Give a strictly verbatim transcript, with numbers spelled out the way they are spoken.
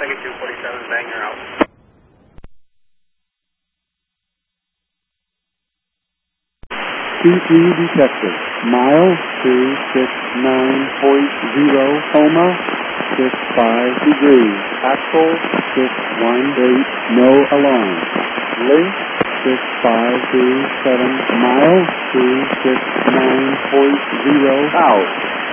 Second two forty-seven, Banger out. T three detected. Mile two six nine point zero, Homa, six five degrees. Axel, six one eight, no alarm. Link, six five two seven, mile two six nine point zero, out.